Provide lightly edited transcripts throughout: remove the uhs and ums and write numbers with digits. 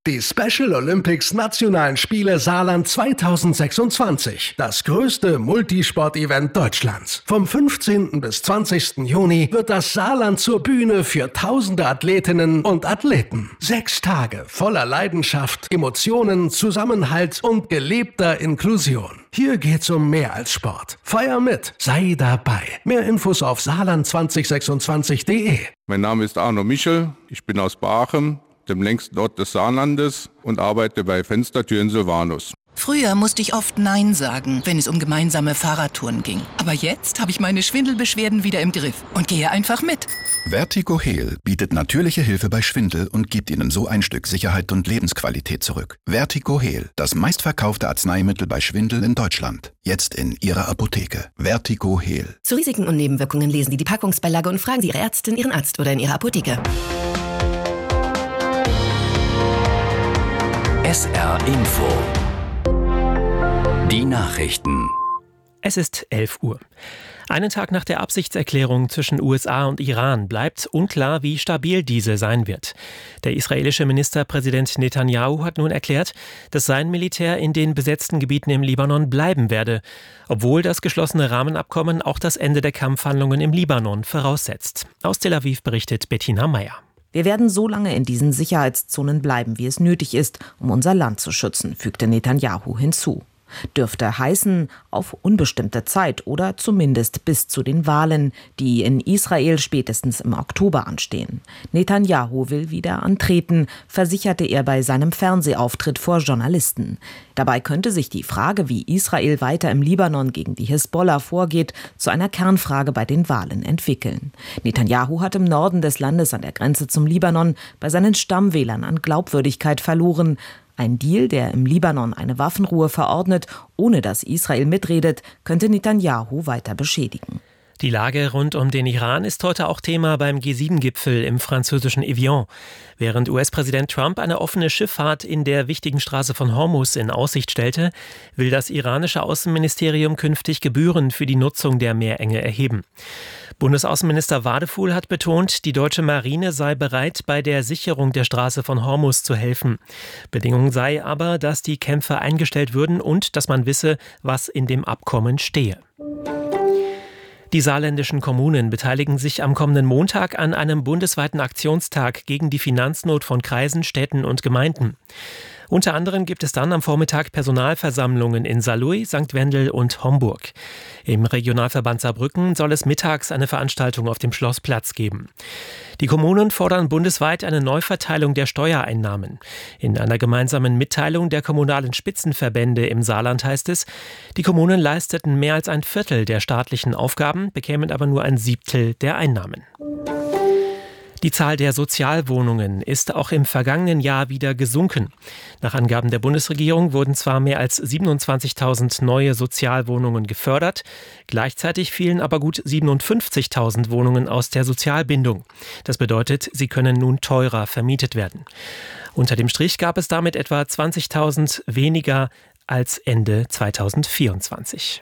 Die Special Olympics Nationalen Spiele Saarland 2026. Das größte Multisport-Event Deutschlands. Vom 15. bis 20. Juni wird das Saarland zur Bühne für tausende Athletinnen und Athleten. 6 Tage voller Leidenschaft, Emotionen, Zusammenhalt und gelebter Inklusion. Hier geht's um mehr als Sport. Feier mit, sei dabei. Mehr Infos auf saarland2026.de. Mein Name ist Arno Michel, ich bin aus Baachem, dem längsten Ort des Saarlandes, und arbeite bei Fenstertüren Silvanus. Früher musste ich oft Nein sagen, wenn es um gemeinsame Fahrradtouren ging. Aber jetzt habe ich meine Schwindelbeschwerden wieder im Griff und gehe einfach mit. Vertigo Heal bietet natürliche Hilfe bei Schwindel und gibt Ihnen so ein Stück Sicherheit und Lebensqualität zurück. Vertigo Heal, das meistverkaufte Arzneimittel bei Schwindel in Deutschland. Jetzt in Ihrer Apotheke. Vertigo Heal. Zu Risiken und Nebenwirkungen lesen Sie die Packungsbeilage und fragen Sie Ihre Ärztin, Ihren Arzt oder in Ihrer Apotheke. SR Info. Die Nachrichten. Es ist 11 Uhr. Einen Tag nach der Absichtserklärung zwischen USA und Iran bleibt unklar, wie stabil diese sein wird. Der israelische Ministerpräsident Netanyahu hat nun erklärt, dass sein Militär in den besetzten Gebieten im Libanon bleiben werde, obwohl das geschlossene Rahmenabkommen auch das Ende der Kampfhandlungen im Libanon voraussetzt. Aus Tel Aviv berichtet Bettina Meyer. Wir werden so lange in diesen Sicherheitszonen bleiben, wie es nötig ist, um unser Land zu schützen, fügte Netanyahu hinzu. Dürfte heißen, auf unbestimmte Zeit oder zumindest bis zu den Wahlen, die in Israel spätestens im Oktober anstehen. Netanyahu will wieder antreten, versicherte er bei seinem Fernsehauftritt vor Journalisten. Dabei könnte sich die Frage, wie Israel weiter im Libanon gegen die Hisbollah vorgeht, zu einer Kernfrage bei den Wahlen entwickeln. Netanyahu hat im Norden des Landes an der Grenze zum Libanon bei seinen Stammwählern an Glaubwürdigkeit verloren. Ein Deal, der im Libanon eine Waffenruhe verordnet, ohne dass Israel mitredet, könnte Netanyahu weiter beschädigen. Die Lage rund um den Iran ist heute auch Thema beim G7-Gipfel im französischen Evian. Während US-Präsident Trump eine offene Schifffahrt in der wichtigen Straße von Hormuz in Aussicht stellte, will das iranische Außenministerium künftig Gebühren für die Nutzung der Meerenge erheben. Bundesaußenminister Wadefuhl hat betont, die deutsche Marine sei bereit, bei der Sicherung der Straße von Hormuz zu helfen. Bedingung sei aber, dass die Kämpfe eingestellt würden und dass man wisse, was in dem Abkommen stehe. Die saarländischen Kommunen beteiligen sich am kommenden Montag an einem bundesweiten Aktionstag gegen die Finanznot von Kreisen, Städten und Gemeinden. Unter anderem gibt es dann am Vormittag Personalversammlungen in Saarlouis, St. Wendel und Homburg. Im Regionalverband Saarbrücken soll es mittags eine Veranstaltung auf dem Schlossplatz geben. Die Kommunen fordern bundesweit eine Neuverteilung der Steuereinnahmen. In einer gemeinsamen Mitteilung der kommunalen Spitzenverbände im Saarland heißt es, die Kommunen leisteten mehr als ein Viertel der staatlichen Aufgaben, bekämen aber nur ein Siebtel der Einnahmen. Die Zahl der Sozialwohnungen ist auch im vergangenen Jahr wieder gesunken. Nach Angaben der Bundesregierung wurden zwar mehr als 27.000 neue Sozialwohnungen gefördert, gleichzeitig fielen aber gut 57.000 Wohnungen aus der Sozialbindung. Das bedeutet, sie können nun teurer vermietet werden. Unter dem Strich gab es damit etwa 20.000 weniger als Ende 2024.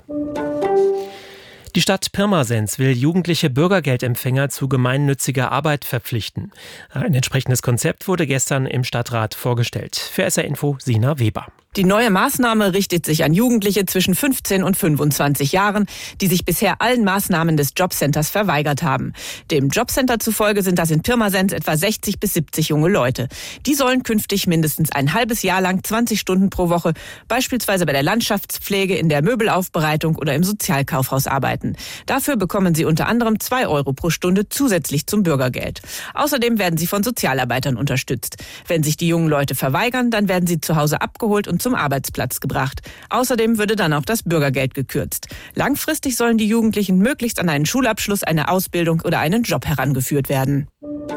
Die Stadt Pirmasens will jugendliche Bürgergeldempfänger zu gemeinnütziger Arbeit verpflichten. Ein entsprechendes Konzept wurde gestern im Stadtrat vorgestellt. Für SR Info Sina Weber. Die neue Maßnahme richtet sich an Jugendliche zwischen 15 und 25 Jahren, die sich bisher allen Maßnahmen des Jobcenters verweigert haben. Dem Jobcenter zufolge sind das in Pirmasens etwa 60 bis 70 junge Leute. Die sollen künftig mindestens ein halbes Jahr lang 20 Stunden pro Woche, beispielsweise bei der Landschaftspflege, in der Möbelaufbereitung oder im Sozialkaufhaus arbeiten. Dafür bekommen sie unter anderem 2 Euro pro Stunde zusätzlich zum Bürgergeld. Außerdem werden sie von Sozialarbeitern unterstützt. Wenn sich die jungen Leute verweigern, dann werden sie zu Hause abgeholt und zum Arbeitsplatz gebracht. Außerdem würde dann auch das Bürgergeld gekürzt. Langfristig sollen die Jugendlichen möglichst an einen Schulabschluss, eine Ausbildung oder einen Job herangeführt werden.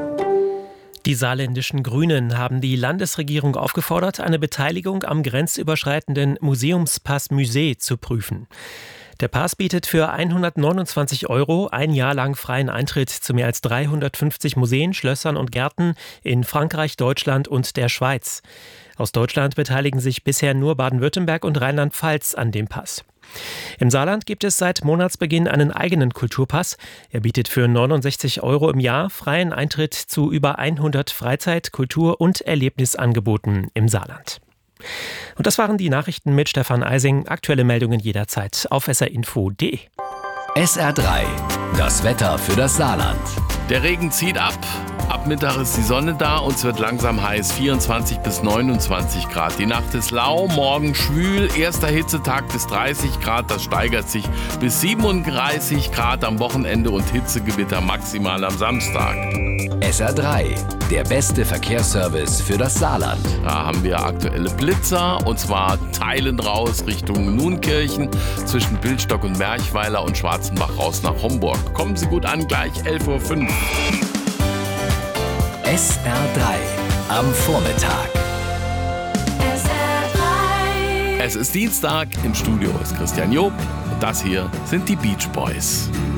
Die saarländischen Grünen haben die Landesregierung aufgefordert, eine Beteiligung am grenzüberschreitenden Museumspass Musée zu prüfen. Der Pass bietet für 129 € ein Jahr lang freien Eintritt zu mehr als 350 Museen, Schlössern und Gärten in Frankreich, Deutschland und der Schweiz. Aus Deutschland beteiligen sich bisher nur Baden-Württemberg und Rheinland-Pfalz an dem Pass. Im Saarland gibt es seit Monatsbeginn einen eigenen Kulturpass. Er bietet für 69 € im Jahr freien Eintritt zu über 100 Freizeit-, Kultur- und Erlebnisangeboten im Saarland. Und das waren die Nachrichten mit Stefan Eising. Aktuelle Meldungen jederzeit auf srinfo.de. SR3, das Wetter für das Saarland. Der Regen zieht ab. Ab Mittag ist die Sonne da und es wird langsam heiß, 24 bis 29 Grad. Die Nacht ist lau, morgen schwül, erster Hitzetag bis 30 Grad, das steigert sich bis 37 Grad am Wochenende und Hitzegewitter maximal am Samstag. SR3, der beste Verkehrsservice für das Saarland. Da haben wir aktuelle Blitzer und zwar teilend raus Richtung Nuenkirchen, zwischen Bildstock und Merchweiler und Schwarzenbach raus nach Homburg. Kommen Sie gut an, gleich 11:05 Uhr. SR3 am Vormittag. Es ist Dienstag, im Studio ist Christian Job und das hier sind die Beach Boys.